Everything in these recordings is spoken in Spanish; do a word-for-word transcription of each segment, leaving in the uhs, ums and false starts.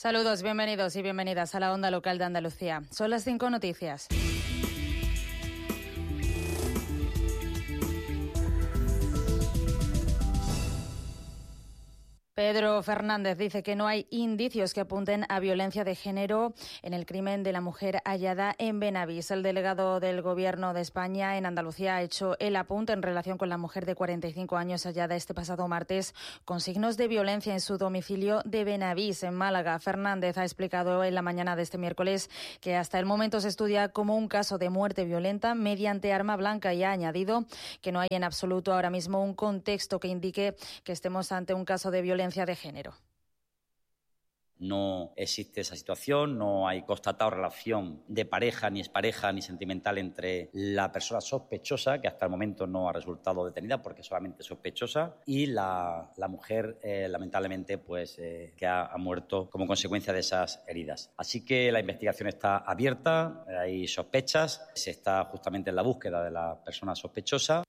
Saludos, bienvenidos y bienvenidas a la Onda Local de Andalucía. Son las cinco noticias. Pedro Fernández dice que no hay indicios que apunten a violencia de género en el crimen de la mujer hallada en Benavís. El delegado del Gobierno de España en Andalucía ha hecho el apunte en relación con la mujer de cuarenta y cinco años hallada este pasado martes con signos de violencia en su domicilio de Benavís, en Málaga. Fernández ha explicado en la mañana de este miércoles que hasta el momento se estudia como un caso de muerte violenta mediante arma blanca y ha añadido que no hay en absoluto ahora mismo un contexto que indique que estemos ante un caso de violencia de género. No existe esa situación, no hay constatado relación de pareja, ni expareja, ni sentimental entre la persona sospechosa, que hasta el momento no ha resultado detenida porque es solamente sospechosa, y la, la mujer, eh, lamentablemente, pues eh, que ha, ha muerto como consecuencia de esas heridas. Así que la investigación está abierta, hay sospechas, se está justamente en la búsqueda de la persona sospechosa.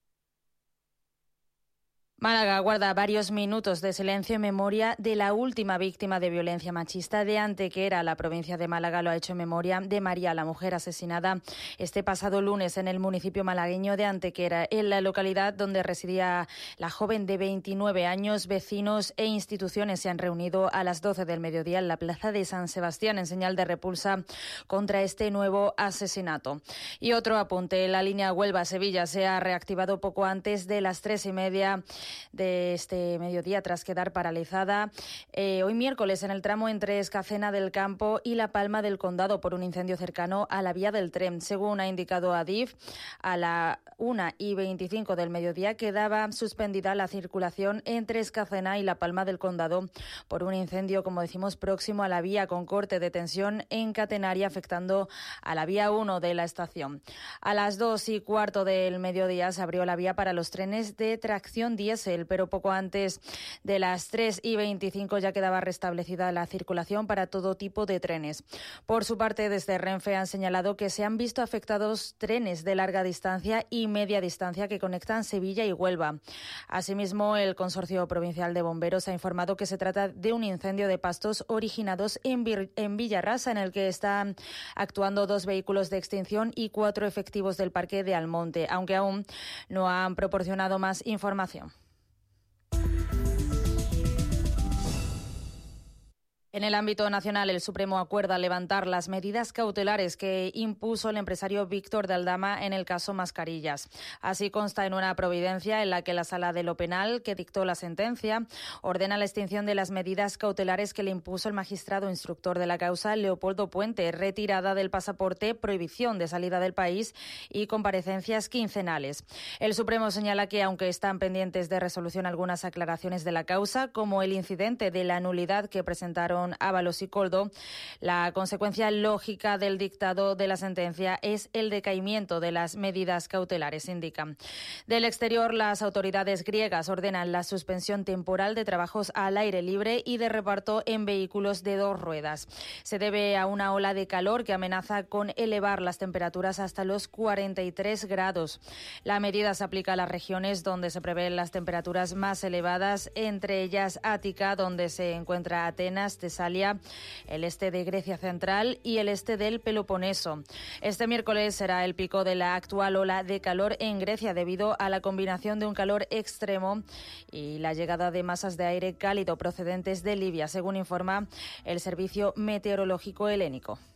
Málaga guarda varios minutos de silencio en memoria de la última víctima de violencia machista de Antequera. La provincia de Málaga lo ha hecho en memoria de María, la mujer asesinada este pasado lunes en el municipio malagueño de Antequera, en la localidad donde residía la joven de veintinueve años. Vecinos e instituciones se han reunido a las doce del mediodía en la plaza de San Sebastián en señal de repulsa contra este nuevo asesinato. Y otro apunte, la línea Huelva-Sevilla se ha reactivado poco antes de las tres y media de este mediodía tras quedar paralizada eh, hoy miércoles en el tramo entre Escacena del Campo y La Palma del Condado por un incendio cercano a la vía del tren. Según ha indicado Adif, a la una y veinticinco del mediodía quedaba suspendida la circulación entre Escacena y La Palma del Condado por un incendio, como decimos, próximo a la vía, con corte de tensión en catenaria afectando a la vía uno de la estación. A las dos y cuarto del mediodía se abrió la vía para los trenes de tracción diésel, pero poco antes de las tres y veinticinco ya quedaba restablecida la circulación para todo tipo de trenes. Por su parte, desde Renfe han señalado que se han visto afectados trenes de larga distancia y media distancia que conectan Sevilla y Huelva. Asimismo, el Consorcio Provincial de Bomberos ha informado que se trata de un incendio de pastos originados en, Vir- en Villarrasa, en el que están actuando dos vehículos de extinción y cuatro efectivos del Parque de Almonte, aunque aún no han proporcionado más información. En el ámbito nacional, el Supremo acuerda levantar las medidas cautelares que impuso el empresario Víctor de Aldama en el caso Mascarillas. Así consta en una providencia en la que la Sala de lo Penal, que dictó la sentencia, ordena la extinción de las medidas cautelares que le impuso el magistrado instructor de la causa, Leopoldo Puente: retirada del pasaporte, prohibición de salida del país y comparecencias quincenales. El Supremo señala que, aunque están pendientes de resolución algunas aclaraciones de la causa, como el incidente de la nulidad que presentaron Ábalos y Coldo, la consecuencia lógica del dictado de la sentencia es el decaimiento de las medidas cautelares, indican. Del exterior, las autoridades griegas ordenan la suspensión temporal de trabajos al aire libre y de reparto en vehículos de dos ruedas. Se debe a una ola de calor que amenaza con elevar las temperaturas hasta los cuarenta y tres grados. La medida se aplica a las regiones donde se prevén las temperaturas más elevadas, entre ellas Ática, donde se encuentra Atenas, Tesalia, el este de Grecia central y el este del Peloponeso. Este miércoles será el pico de la actual ola de calor en Grecia debido a la combinación de un calor extremo y la llegada de masas de aire cálido procedentes de Libia, según informa el Servicio Meteorológico Helénico.